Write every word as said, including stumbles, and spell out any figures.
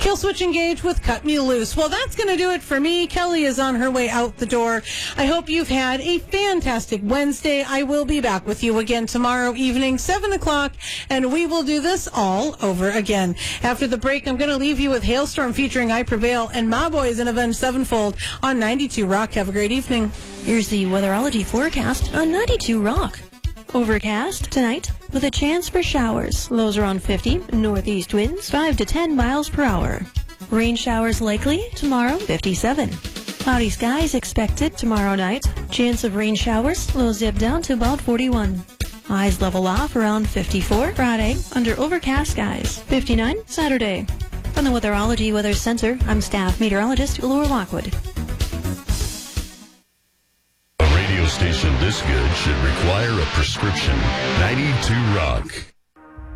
Kill Switch Engage with Cut Me Loose. Well, that's going to do it for me. Kelly is on her way out the door. I hope you've had a fantastic Wednesday. I will be back with you again tomorrow evening, seven o'clock, and we will do this all over again. After the break, I'm going to leave you with Hailstorm featuring I Prevail and My Boys and Avenged Sevenfold on ninety-two Rock. Have a great evening. Here's the weatherology forecast on ninety-two Rock. Overcast tonight with a chance for showers. Lows around fifty. Northeast winds five to ten miles per hour. Rain showers likely tomorrow, fifty-seven. Cloudy skies expected tomorrow night. Chance of rain showers. Lows dip down to about forty-one. Highs level off around fifty-four. Friday under overcast skies. fifty-nine Saturday. From the Weatherology Weather Center, I'm staff meteorologist Laura Lockwood. A radio station this good should require a prescription. ninety-two Rock.